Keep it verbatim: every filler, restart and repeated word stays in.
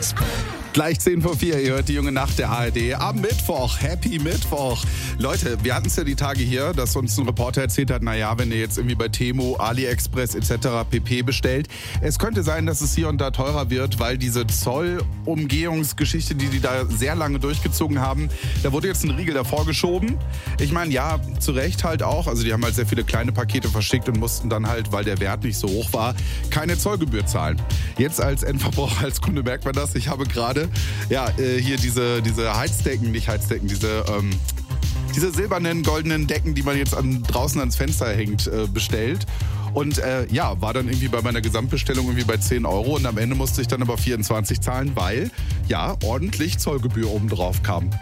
Gleich zehn vor vier, ihr hört die junge Nacht der A R D am Mittwoch. Happy Mittwoch. Leute, wir hatten es ja die Tage hier, dass uns ein Reporter erzählt hat, naja, wenn ihr jetzt irgendwie bei Temu, AliExpress et cetera pp. Bestellt, es könnte sein, dass es hier und da teurer wird, weil diese Zollumgehungsgeschichte, die die da sehr lange durchgezogen haben, da wurde jetzt ein Riegel davor geschoben. Ich meine, ja, zu Recht halt auch. Also die haben halt sehr viele kleine Pakete verschickt und mussten dann halt, weil der Wert nicht so hoch war, keine Zollgebühr zahlen. Jetzt als Endverbraucher, als Kunde merkt man das. Ich habe gerade ja, äh, hier diese, diese Heizdecken, nicht Heizdecken, diese, ähm, diese silbernen, goldenen Decken, die man jetzt an, draußen ans Fenster hängt, äh, bestellt. Und äh, ja, war dann irgendwie bei meiner Gesamtbestellung irgendwie bei zehn Euro und am Ende musste ich dann aber vierundzwanzig zahlen, weil ja ordentlich Zollgebühr obendrauf kam.